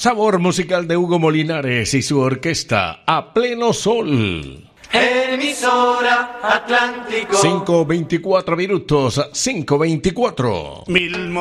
sabor musical de Hugo Molinares y su orquesta A Pleno Sol. Emisora Atlántico. 5:24 minutos, 5:24.